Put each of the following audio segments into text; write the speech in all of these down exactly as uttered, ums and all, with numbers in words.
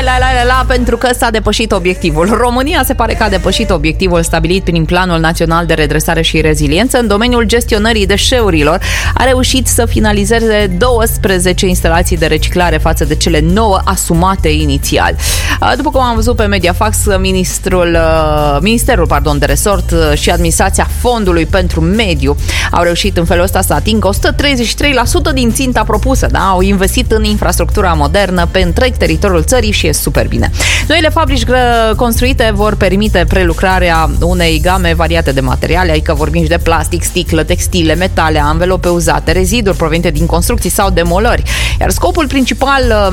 la la la la, pentru că s-a depășit obiectivul. România se pare că a depășit obiectivul stabilit prin Planul Național de Redresare și Reziliență în domeniul gestionării deșeurilor. A reușit să finalizeze douăsprezece instalații de reciclare față de cele nouă asumate inițial. După cum am văzut pe Mediafax, ministrul, Ministerul pardon, de Resort și Administrația Fondului pentru Mediu au reușit în felul ăsta să atingă o sută treizeci și trei la sută din ținta propusă. Da? Au investit în infrastructura modernă pe întreg teritoriul țării și e super bine. Noile fabrici construite vor permite prelucrarea unei game variate de materiale, adică vorbim și de plastic, sticlă, textile, metale, anvelope uzate, reziduri provenite din construcții sau demolări. Iar scopul principal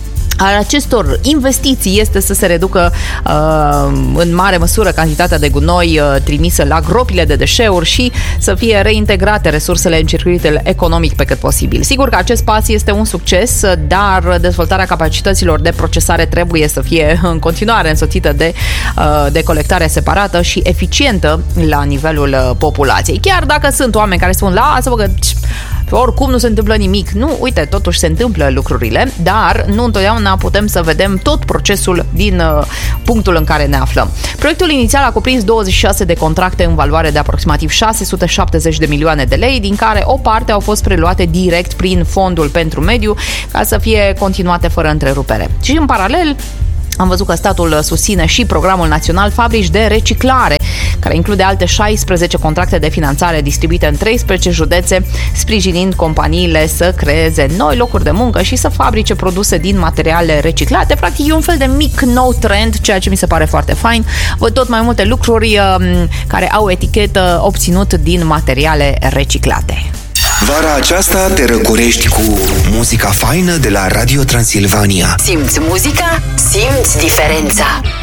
al acestor investiții este să se reducă uh, în mare măsură cantitatea de gunoi uh, trimisă la gropile de deșeuri și să fie reintegrate resursele în circuitul economic pe cât posibil. Sigur că acest pas este un succes, dar dezvoltarea capacităților de procesare trebuie să fie în continuare însoțită de, uh, de colectare separată și eficientă la nivelul uh, populației. Chiar dacă sunt oameni care spun, lasă-vă că oricum nu se întâmplă nimic. Nu, uite, totuși se întâmplă lucrurile, dar nu întotdeauna putem să vedem tot procesul din uh, punctul în care ne aflăm. Proiectul inițial a cuprins douăzeci și șase de contracte în valoare de aproximativ șase sute șaptezeci de milioane de lei, din care o parte au fost preluate direct prin Fondul pentru Mediu ca să fie continuate fără întrerupere. Și în paralel am văzut că statul susține și Programul Național Fabrici de Reciclare, care include alte șaisprezece contracte de finanțare distribuite în treisprezece județe, sprijinind companiile să creeze noi locuri de muncă și să fabrice produse din materiale reciclate. Practic e un fel de mic nou trend, ceea ce mi se pare foarte fain. Văd tot mai multe lucruri um, care au etichetă obținut din materiale reciclate. Vara aceasta te răcorești cu muzica faină de la Radio Transilvania. Simți muzica, simți diferența.